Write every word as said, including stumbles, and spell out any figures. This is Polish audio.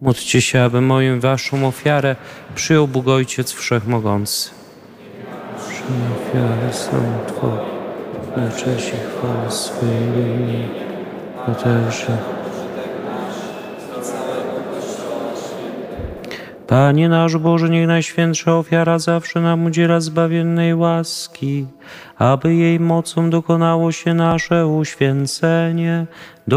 Módlcie się, aby moją waszą ofiarę przyjął Bóg Ojciec Wszechmogący. Przyjmij ofiarę samą Twoją, na cześć i chwałę swojego imienia, a także Panie nasz Boże, niech Najświętsza ofiara zawsze nam udziela zbawiennej łaski, aby jej mocą dokonało się nasze uświęcenie,